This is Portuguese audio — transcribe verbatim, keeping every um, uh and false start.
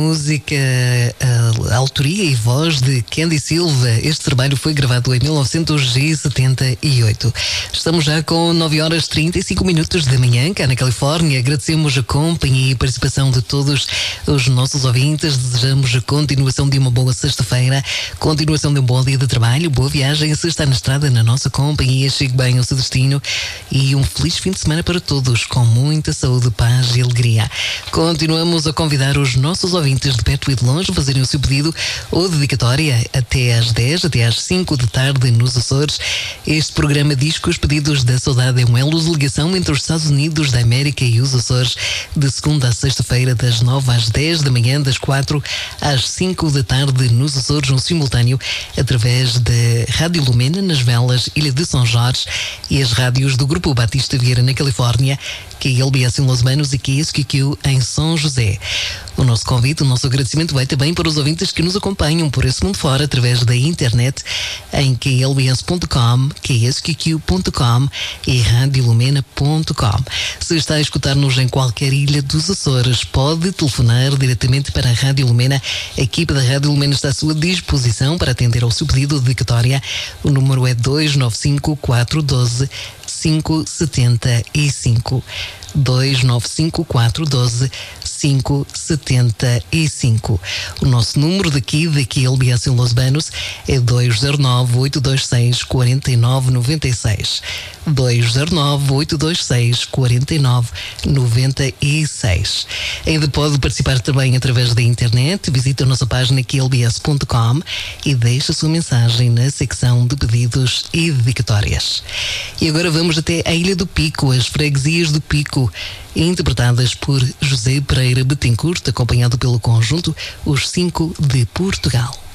música, a, a autoria e voz de Candy Silva. Este trabalho foi gravado em mil novecentos e setenta e oito. Estamos já com nove horas e trinta e cinco minutos da manhã, cá na Califórnia. Agradecemos a companhia e a participação de todos os nossos ouvintes. Desejamos a continuação de uma boa sexta-feira, continuação de um bom dia de trabalho, boa viagem. Se está na estrada, na nossa companhia, chegue bem ao seu destino e um feliz fim de semana para todos, com muita saúde, paz e alegria. Continuamos a convidar os nossos ouvintes de perto e de longe a fazerem o seu pedido ou dedicatória até às dez, até às cinco da tarde nos Açores. Este programa diz que os pedidos da saudade é um elo de ligação entre os Estados Unidos da América e os Açores, de segunda a sexta-feira, das nove às dez da manhã, das quatro às cinco da tarde nos Açores, um simultâneo através da Rádio Lumena nas Velas, Ilha de São Jorge, e as rádios do Grupo Batista Vieira na Califórnia, K L B S em Los Manos e K S Q Q em São José. O nosso convite, o nosso agradecimento vai também para os ouvintes que nos acompanham por esse mundo fora através da internet em K L B S ponto com, K S Q Q ponto com e rádio lumena ponto com. Se está a escutar-nos em qualquer ilha dos Açores, pode telefonar diretamente para a Rádio Lumena. A equipe da Rádio Lumena está à sua disposição para atender ao seu pedido de dedicatória. O número é dois nove cinco, quatro um dois, cinco sete cinco. dois nove cinco, quatro um dois, cinco sete cinco. O nosso número daqui, daqui L B S em Los Banos, é dois zero nove, oito dois seis, quatro nove nove seis. dois zero nove, oito dois seis, quatro nove nove seis. Ainda pode participar também através da internet. Visite a nossa página K L B S ponto com e deixe a sua mensagem na secção de pedidos e dedicatórias. E agora vamos até a Ilha do Pico, as freguesias do Pico, interpretadas por José Pereira Betancourt, acompanhado pelo conjunto Os Cinco de Portugal.